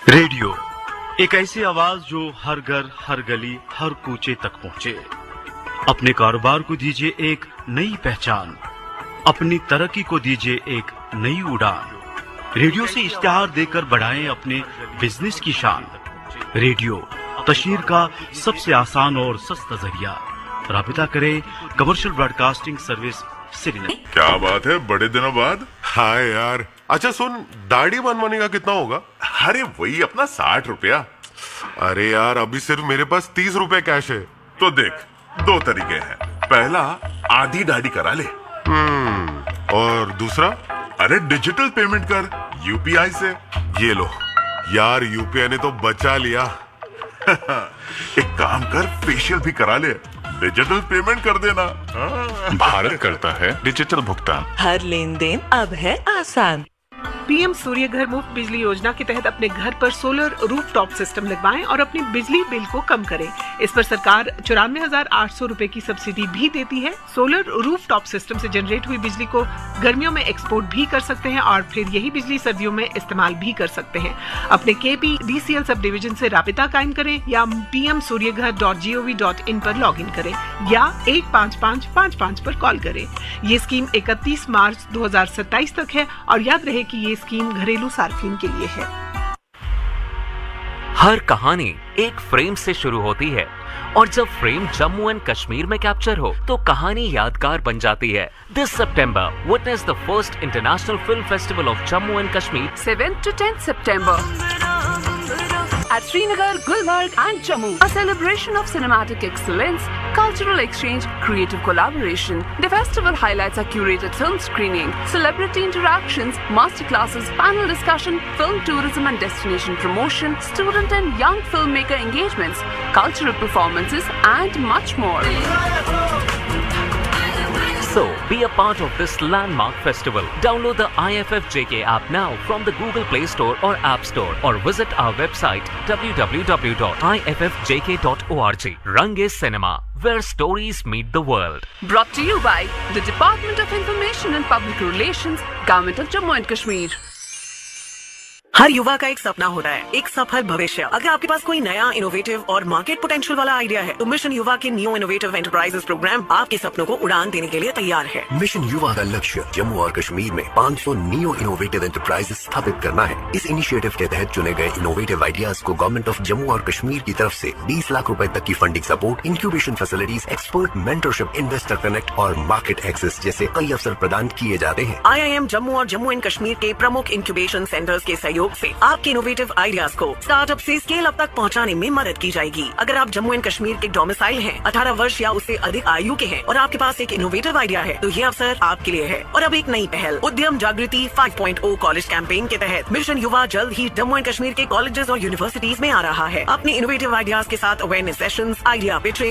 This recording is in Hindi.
रेडियो एक ऐसी आवाज जो हर घर, हर गली, हर कूचे तक पहुंचे। अपने कारोबार को दीजिए एक नई पहचान, अपनी तरक्की को दीजिए एक नई उड़ान। रेडियो से इश्तिहार देकर बढ़ाएं अपने बिजनेस की शान। रेडियो तशहीर का सबसे आसान और सस्ता जरिया। राबिता करें कमर्शियल ब्रॉडकास्टिंग सर्विस श्रीनगर। क्या बात है, बड़े दिनों बाद। हाय यार, अच्छा सुन, दाढ़ी बनवाने का कितना होगा? अरे वही अपना 60 रुपया। अरे यार, अभी सिर्फ मेरे पास 30 रुपए कैश है। तो देख, दो तरीके हैं। पहला, आधी दाढ़ी करा ले। और दूसरा? अरे डिजिटल पेमेंट कर यूपीआई से। ये लो यार, यूपीआई ने तो बचा लिया। एक काम कर, फेशियल भी करा ले, डिजिटल पेमेंट कर देना। भारत करता है डिजिटल भुगतान। हर लेन देन अब है आसान। पीएम सूर्य घर मुफ्त बिजली योजना के तहत अपने घर पर सोलर रूफटॉप सिस्टम लगवाएं और अपने बिजली बिल को कम करें। इस पर सरकार 94,800 रुपए की सब्सिडी भी देती है। सोलर रूफटॉप सिस्टम से जनरेट हुई बिजली को गर्मियों में एक्सपोर्ट भी कर सकते हैं और फिर यही बिजली सर्दियों में इस्तेमाल भी कर सकते हैं। अपने KPDCL सब डिवीजन से राबिता कायम करें या pmsuryaghar.gov.in पर लॉग इन करें या 15555 पर कॉल करें। ये स्कीम 31 मार्च 2027 तक है और याद रहे कि ये स्कीम घरेलू सार्फिन के लिए है। हर कहानी एक फ्रेम से शुरू होती है और जब फ्रेम जम्मू एंड कश्मीर में कैप्चर हो तो कहानी यादगार बन जाती है। This September witness the first international film festival of Jammu and Kashmir 7th to 10th September at Srinagar, Gulmarg and Jammu. A celebration of cinematic excellence, cultural exchange, creative collaboration. The festival highlights a curated film screening, celebrity interactions, masterclasses, panel discussion, film tourism and destination promotion, student and young filmmaker engagements, cultural performances and much more. So, be a part of this landmark festival. Download the IFFJK app now from the Google Play Store or App Store or visit our website www.iffjk.org. Rang is Cinema, where stories meet the world. Brought to you by the Department of Information and Public Relations, Government of Jammu and Kashmir. हर युवा का एक सपना होता है, एक सफल भविष्य। अगर आपके पास कोई नया इनोवेटिव और मार्केट पोटेंशियल वाला आइडिया है तो मिशन युवा के न्यू इनोवेटिव एंटरप्राइजेस प्रोग्राम आपके सपनों को उड़ान देने के लिए तैयार है। मिशन युवा का लक्ष्य जम्मू और कश्मीर में 500 न्यू इनोवेटिव एंटरप्राइजेस स्थापित करना है। इस इनिशिएटिव के तहत चुने गए इनोवेटिव आइडियाज को गवर्नमेंट ऑफ जम्मू और कश्मीर की तरफ से 20 लाख रुपए तक की funding support, incubation facilities, expert mentorship, investor connect और मार्केट एक्सेस जैसे कई अवसर प्रदान किए जाते हैं। IIM जम्मू और जम्मू एंड कश्मीर के प्रमुख इंक्यूबेशन सेंटर्स के सहयोग से आपके इनोवेटिव आइडियाज को स्टार्टअप से स्केल अप तक पहुंचाने में मदद की जाएगी। अगर आप जम्मू एंड कश्मीर के डोमिसाइल हैं, 18 वर्ष या उससे अधिक आयु के हैं और आपके पास एक इनोवेटिव आइडिया है तो ये अवसर आपके लिए है। और अब एक नई पहल उद्यम जागृति 5.0 कॉलेज कैंपेन के तहत मिशन युवा जल्द ही जम्मू एंड कश्मीर के कॉलेजेस और यूनिवर्सिटीज में आ रहा है। अपने इनोवेटिव आइडियाज के साथ अवेयरनेस सेशंस, आइडिया पिचिंग,